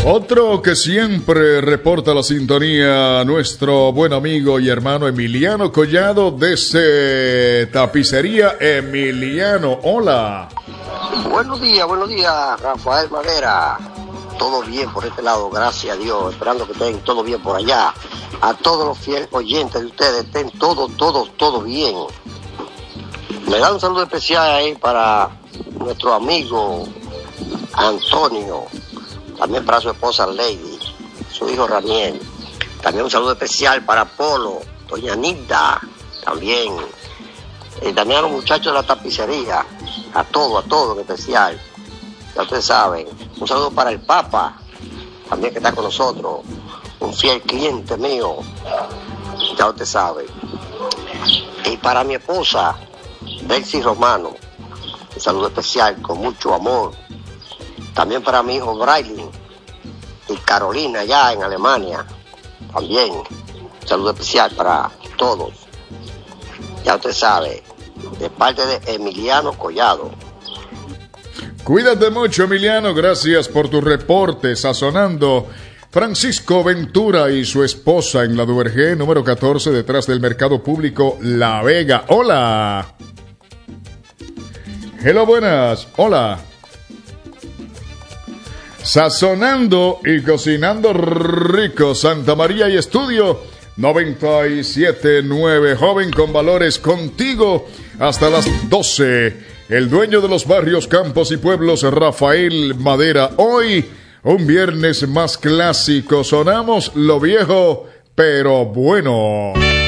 Otro que siempre reporta la sintonía, nuestro buen amigo y hermano Emiliano Collado desde Tapicería Emiliano. Hola. Buenos días, Rafael Madera. Todo bien por este lado, gracias a Dios. Esperando que estén todo bien por allá. A todos los fieles oyentes de ustedes, estén todo bien. Me da un saludo especial ahí para nuestro amigo Antonio, también para su esposa Lady, su hijo Raniel. También un saludo especial para Polo, doña Nilda, también. Y también a los muchachos de la tapicería, a todos en especial. Ya ustedes saben. Un saludo para el Papa, también que está con nosotros, un fiel cliente mío, ya usted sabe. Y para mi esposa, Delcy Romano, un saludo especial con mucho amor. También para mi hijo Braylin y Carolina allá en Alemania, también un saludo especial para todos. Ya usted sabe, de parte de Emiliano Collado. Cuídate mucho, Emiliano, gracias por tu reporte. Sazonando, Francisco Ventura y su esposa en la Duvergé, número 14, detrás del Mercado Público La Vega. Hola. Hello, buenas. Hola. Sazonando y cocinando rico, Santa María y Estudio 97.9, joven con valores, contigo hasta las 12. El dueño de los barrios, campos y pueblos, Rafael Madera. Hoy, un viernes más clásico. Sonamos lo viejo, pero bueno.